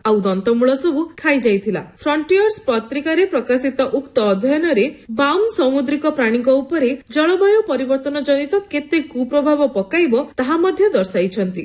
ଆଉ ଦନ୍ତମୂଳ ସବୁ ଖାଇ ଯାଇଥିଲା। ଫ୍ରଣ୍ଟିୟର୍ସ ପତ୍ରିକାରେ ପ୍ରକାଶିତ ଉକ୍ତ ଅଧ୍ୟୟନରେ ବାଉନ୍ ସାମୁଦ୍ରିକ ପ୍ରାଣୀଙ୍କ ଉପରେ ଜଳବାୟୁ ପରିବର୍ତ୍ତନ ଜନିତ କେତେ କୁପ୍ରଭାବ ପକାଇବ ତାହା ମଧ୍ୟ ଦର୍ଶାଇଛନ୍ତି।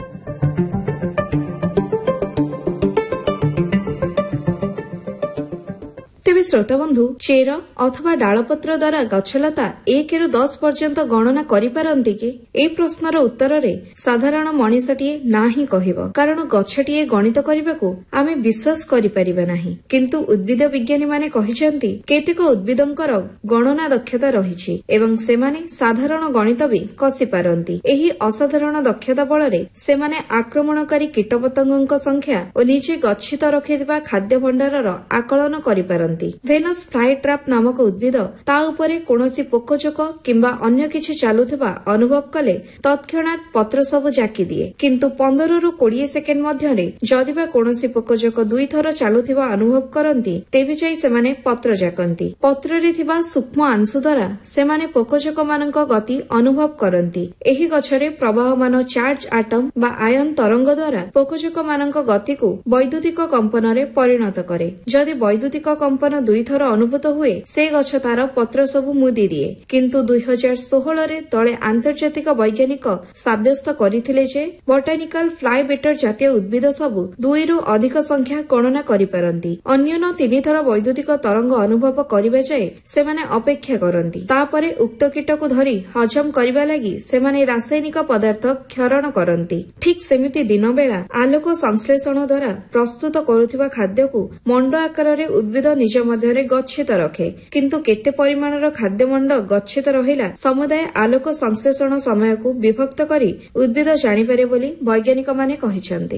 ତେବେ ଶ୍ରୋତାବନ୍ଧୁ, ଚେର ଅଥବା ଡାଳପତ୍ର ଦ୍ୱାରା ଗଛଲତା 1ରୁ 10 ପର୍ଯ୍ୟନ୍ତ ଗଣନା କରିପାରନ୍ତି କି? ଏହି ପ୍ରଶ୍ନର ଉତ୍ତରରେ ସାଧାରଣ ମଣିଷଟିଏ ନା ହିଁ କହିବ, କାରଣ ଗଛଟିଏ ଗଣିତ କରିବାକୁ ଆମେ ବିଶ୍ୱାସ କରିପାରିବା ନାହିଁ। କିନ୍ତୁ ଉଦ୍ଭିଦ ବିଜ୍ଞାନୀମାନେ କହିଛନ୍ତି କେତେକ ଉଦ୍ଭିଦଙ୍କର ଗଣନା ଦକ୍ଷତା ରହିଛି ଏବଂ ସେମାନେ ସାଧାରଣ ଗଣିତ ବି କଷିପାରନ୍ତି। ଏହି ଅସାଧାରଣ ଦକ୍ଷତା ବଳରେ ସେମାନେ ଆକ୍ରମଣକାରୀ କୀଟପତଙ୍ଗଙ୍କ ସଂଖ୍ୟା ଓ ନିଜେ ଗଚ୍ଛିତ ରଖିଥିବା ଖାଦ୍ୟ ଭଣ୍ଡାରର ଆକଳନ କରିପାରନ୍ତି। ଭେନସ୍ ଫ୍ଲାଇଟ୍ରାପ୍ ନାମକ ଉଦ୍ଭିଦ ତା ଉପରେ କୌଣସି ପୋକଜୋକ କିମ୍ବା ଅନ୍ୟ କିଛି ଚାଲୁଥିବା ଅନୁଭବ କଲେ ତତ୍କ୍ଷଣାତ୍ ପତ୍ର ସବୁ ଜାକି ଦିଏ। କିନ୍ତୁ 15ରୁ 20 ସେକେଣ୍ଡ ମଧ୍ୟରେ ଯଦିବା କୌଣସି ପୋକଜୋକ 2 ଥର ଚାଲୁଥିବା ଅନୁଭବ କରନ୍ତି, ତେବେ ଯାଇ ସେମାନେ ପତ୍ର ଜାକନ୍ତି। ପତ୍ରରେ ଥିବା ସୂକ୍ଷ୍ମ ଅଂଶୁ ଦ୍ୱାରା ସେମାନେ ପୋକଜୋକମାନଙ୍କ ଗତି ଅନୁଭବ କରନ୍ତି। ଏହି ଗଛରେ ପ୍ରବାହମାନ ଚାର୍ଜ ଆଟମ ବା ଆୟନ ତରଙ୍ଗ ଦ୍ୱାରା ପୋକଜୋକମାନଙ୍କ ଗତିକୁ ବୈଦ୍ୟୁତିକ କମ୍ପନରେ ପରିଣତ କରେ। ଯଦି ବୈଦ୍ୟୁତିକ କମ୍ପନ 2 ଥର ଅନୁଭୂତ ହୁଏ, ସେ ଗଛ ତାର ପତ୍ର ସବୁ ମୁଦି ଦିଏ। କିନ୍ତୁ 2016ରେ ତଳେ ଆନ୍ତର୍ଜାତିକ ବୈଜ୍ଞାନିକ ସାବ୍ୟସ୍ତ କରିଥିଲେ ଯେ ବଟାନିକାଲ ଫ୍ଲାଏ ବେଟର ଜାତୀୟ ଉଦ୍ଭିଦ ସବୁ 2ରୁ ଅଧିକ ସଂଖ୍ୟା ଗଣନା କରିପାରନ୍ତି। ଅନ୍ୟନ 3 ଥର ବୈଦ୍ୟୁତିକ ତରଙ୍ଗ ଅନୁଭବ କରିବା ଯାଏ ସେମାନେ ଅପେକ୍ଷା କରନ୍ତି। ତାପରେ ଉକ୍ତ କୀଟକୁ ଧରି ହଜମ କରିବା ଲାଗି ସେମାନେ ରାସାୟନିକ ପଦାର୍ଥ କ୍ଷରଣ କରନ୍ତି। ଠିକ୍ ସେମିତି ଦିନବେଳା ଆଲୋକ ସଂଶ୍ଳେଷଣ ଦ୍ୱାରା ପ୍ରସ୍ତୁତ କରୁଥିବା ଖାଦ୍ୟକୁ ମଣ୍ଡ ଆକାରରେ ଉଦ୍ଭିଦ ନିଜ ମଧ୍ୟରେ ଗଚ୍ଛିତ ରଖେ। କିନ୍ତୁ କେତେ ପରିମାଣର ଖାଦ୍ୟମଣ୍ଡ ଗଚ୍ଛିତ ରହିଲା ସମୁଦାୟ ଆଲୋକ ସଂଶ୍ଳେଷଣ ସମୟକୁ ବିଭକ୍ତ କରି ଉଦ୍ଭିଦ ଜାଣିପାରେ ବୋଲି ବୈଜ୍ଞାନିକମାନେ କହିଛନ୍ତି।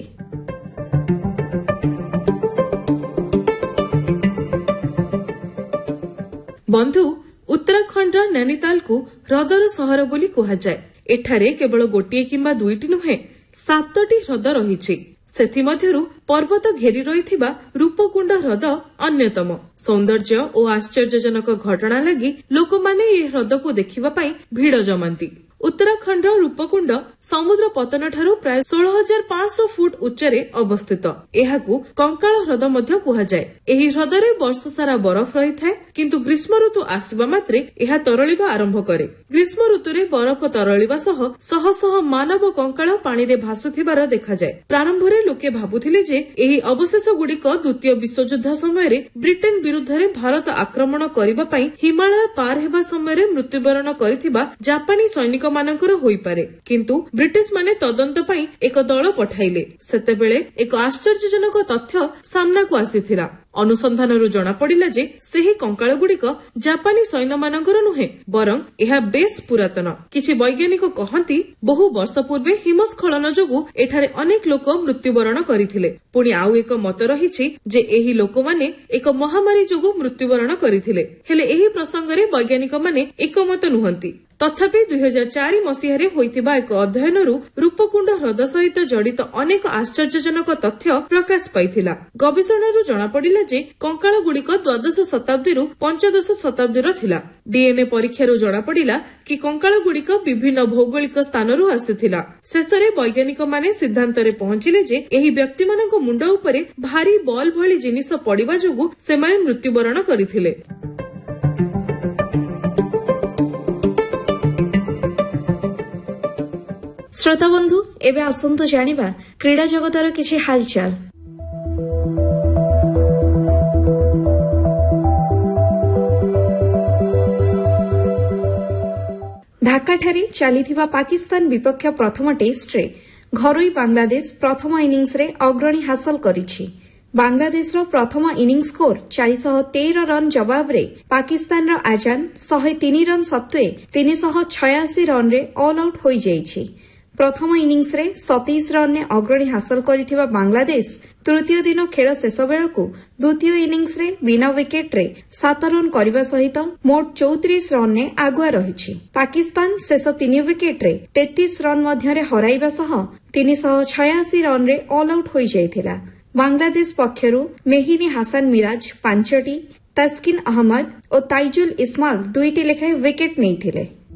ବନ୍ଧୁ, ଉତ୍ତରାଖଣ୍ଡର ନୈନିତାଲକୁ ହ୍ରଦର ସହର ବୋଲି କୁହାଯାଏ। ଏଠାରେ କେବଳ ଗୋଟିଏ କିମ୍ବା 2ଟି ନୁହେଁ, 7ଟି ହ୍ରଦ ରହିଛି। ସେଥିମଧ୍ୟରୁ ପର୍ବତ ଘେରି ରହିଥିବା ରୂପକୁଣ୍ଡ ହ୍ରଦ ଅନ୍ୟତମ। ସୌନ୍ଦର୍ଯ୍ୟ ଓ ଆଶ୍ଚର୍ଯ୍ୟଜନକ ଘଟଣା ଲାଗି ଲୋକମାନେ ଏହି ହ୍ରଦକୁ ଦେଖିବା ପାଇଁ ଭିଡ଼ ଜମାନ୍ତି। ଉତ୍ତରାଖଣ୍ଡର ରୂପକୁଣ୍ଡ ସମୁଦ୍ର ପତନଠାରୁ ପ୍ରାୟ 16,500 ଫୁଟ ଉଚ୍ଚରେ ଅବସ୍ଥିତ। ଏହାକୁ କଙ୍କାଳ ହ୍ରଦ ମଧ୍ୟ କୁହାଯାଏ। ଏହି ହ୍ରଦରେ ବର୍ଷ ସାରା ବରଫ ରହିଥାଏ, କିନ୍ତୁ ଗ୍ରୀଷ୍ମ ଋତୁ ଆସିବା ମାତ୍ରେ ଏହା ତରଳିବା ଆରମ୍ଭ କରେ। ଗ୍ରୀଷ୍ମ ଋତୁରେ ବରଫ ତରଳିବା ସହ ଶହ ଶହ ମାନବ କଙ୍କାଳ ପାଣିରେ ଭାସୁଥିବାର ଦେଖାଯାଏ। ପ୍ରାରମ୍ଭରେ ଲୋକେ ଭାବୁଥିଲେ ଯେ ଏହି ଅବଶେଷ ଗୁଡିକ ଦ୍ୱିତୀୟ ବିଶ୍ୱଯୁଦ୍ଧ ସମୟରେ ବ୍ରିଟେନ ବିରୁଦ୍ଧରେ ଭାରତ ଆକ୍ରମଣ କରିବା ପାଇଁ ହିମାଳୟ ପାର ହେବା ସମୟରେ ମୃତ୍ୟୁବରଣ କରିଥିବା ଜାପାନୀ ସୈନିକ ମାନଙ୍କର ହୋଇପାରେ। କିନ୍ତୁ ବ୍ରିଟିଶ ମାନେ ତଦନ୍ତ ପାଇଁ ଏକ ଦଳ ପଠାଇଲେ। ସେତେବେଳେ ଏକ ଆଶ୍ଚର୍ଯ୍ୟଜନକ ତଥ୍ୟ ସାମ୍ନାକୁ ଆସିଥିଲା। ଅନୁସନ୍ଧାନରୁ ଜଣାପଡ଼ିଲା ଯେ ସେହି କଙ୍କାଳ ଗୁଡିକ ଜାପାନୀ ସୈନ୍ୟମାନଙ୍କର ନୁହେଁ, ବରଂ ଏହା ବେଶ୍ ପୁରାତନ। କିଛି ବୈଜ୍ଞାନିକ କହନ୍ତି ବହୁ ବର୍ଷ ପୂର୍ବେ ହିମସ୍ଖଳନ ଯୋଗୁଁ ଏଠାରେ ଅନେକ ଲୋକ ମୃତ୍ୟୁବରଣ କରିଥିଲେ। ପୁଣି ଆଉ ଏକ ମତ ରହିଛି ଯେ ଏହି ଲୋକମାନେ ଏକ ମହାମାରୀ ଯୋଗୁଁ ମୃତ୍ୟୁବରଣ କରିଥିଲେ। ହେଲେ ଏହି ପ୍ରସଙ୍ଗରେ ବୈଜ୍ଞାନିକମାନେ ଏକମତ ନୁହନ୍ତି। ତଥାପି 2004 ମସିହାରେ ହୋଇଥିବା ଏକ ଅଧ୍ୟୟନରୁ ରୂପକୁଣ୍ଡ ହ୍ରଦ ସହିତ ଜଡ଼ିତ ଅନେକ ଆଶ୍ଚର୍ଯ୍ୟଜନକ ତଥ୍ୟ ପ୍ରକାଶ ପାଇଥିଲା। ଗବେଷଣାରୁ ଜଣାପଡ଼ିଲା ଯେ କଙ୍କାଳ ଗୁଡିକ ଦ୍ୱାଦଶ ଶତାବ୍ଦୀରୁ ପଞ୍ଚଦଶ ଶତାବ୍ଦୀର ଥିଲା। DNA ପରୀକ୍ଷାରୁ ଜଣାପଡ଼ିଲା କି କଙ୍କାଳ ଗୁଡିକ ବିଭିନ୍ନ ଭୌଗୋଳିକ ସ୍ଥାନରୁ ଆସିଥିଲା। ଶେଷରେ ବୈଜ୍ଞାନିକମାନେ ସିଦ୍ଧାନ୍ତରେ ପହଞ୍ଚିଲେ ଯେ ଏହି ବ୍ୟକ୍ତିମାନଙ୍କ ମୁଣ୍ଡ ଉପରେ ଭାରି ବଲ୍ ଭଳି ଜିନିଷ ପଡ଼ିବା ଯୋଗୁଁ ସେମାନେ ମୃତ୍ୟୁବରଣ କରିଥିଲେ। ଶ୍ରୋତାବନ୍ଧୁ, ଏବେ ଆସନ୍ତୁ ଜାଣିବା କ୍ରୀଡ଼ା ଜଗତର କିଛି ହାଲଚାଲ। ଢାକାଠାରେ ଚାଲିଥିବା ପାକିସ୍ତାନ ବିପକ୍ଷ ପ୍ରଥମ ଟେଷ୍ଟରେ ଘରୋଇ ବାଂଲାଦେଶ ପ୍ରଥମ ଇନିଂସରେ ଅଗ୍ରଣୀ ହାସଲ କରିଛି। ବାଂଲାଦେଶର ପ୍ରଥମ ଇନିଂସ ସ୍କୋର 413 ରନ୍ ଜବାବରେ ପାକିସ୍ତାନର ଆଜାନ 103 ରନ୍ ସତ୍ତ୍ୱେ 386 ରନ୍ରେ ଅଲ୍ ଆଉଟ୍ ହୋଇଯାଇଛି। ପ୍ରଥମ ଇନିଂସରେ 27 ରନ୍ରେ ଅଗ୍ରଣୀ ହାସଲ କରିଥିବା ବାଂଲାଦେଶ ତୃତୀୟ ଦିନ ଖେଳ ଶେଷ ବେଳକୁ ଦ୍ୱିତୀୟ ଇନିଂସରେ ବିନା ୱିକେଟ୍ରେ 7 ରନ୍ କରିବା ସହିତ ମୋଟ 34 ରନ୍ରେ ଆଗୁଆ ରହିଛି। ପାକିସ୍ତାନ ଶେଷ 3 ୱିକେଟ୍ରେ 33 ରନ୍ ମଧ୍ୟରେ ହରାଇବା ସହ 386 ରନ୍ରେ ଅଲ୍ ଆଉଟ୍ ହୋଇଯାଇଥିଲା। ବାଂଲାଦେଶ ପକ୍ଷରୁ ମେହିଦି ହାସାନ ମିରାଜ 5ଟି, ତସ୍କିନ ଅହମ୍ମଦ ଓ ତାଇଜୁଲ ଇସମାଲ 2ଟି ଲେଖାଏଁ ୱିକେଟ୍ ନେଇଥିଲେ।